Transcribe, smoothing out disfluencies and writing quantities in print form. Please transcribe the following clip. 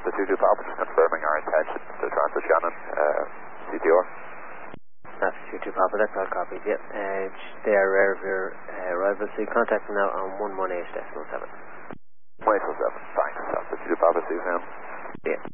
Alpha 22 Papa, just confirming our intention to transfer Shannon, CTR. Alpha 22 Papa, that's all copied, yep. They are aware of your arrival, so you contact them now on 118.7. 118.7, thanks. Alpha 22 Papa, see you soon. Yeah.